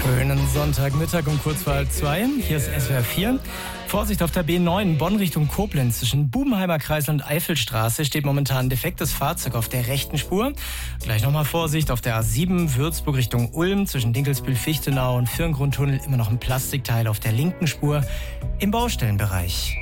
Schönen Sonntagmittag um kurz vor 2. Hier ist SWR 4. Vorsicht auf der B9 Bonn Richtung Koblenz. Zwischen Bubenheimer Kreisel und Eifelstraße steht momentan ein defektes Fahrzeug auf der rechten Spur. Gleich nochmal Vorsicht auf der A7 Würzburg Richtung Ulm. Zwischen Dinkelsbühl-Fichtenau und Firngrundtunnel immer noch ein Plastikteil auf der linken Spur im Baustellenbereich.